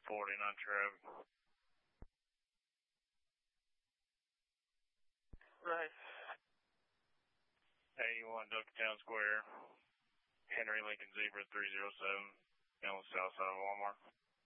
149 traffic. Right. 81 Ducktown Square. Henry Lincoln Zebra 307. On the south side of Walmart.